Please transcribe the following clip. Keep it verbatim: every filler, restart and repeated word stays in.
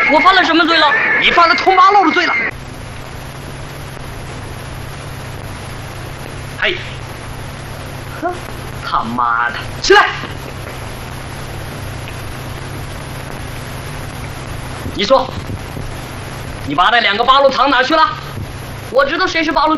我犯了什么罪了？ 你犯了通八路的罪了。嘿，哼，他妈的，起来！你说，你把那两个八路藏哪去了？我知道谁是八路。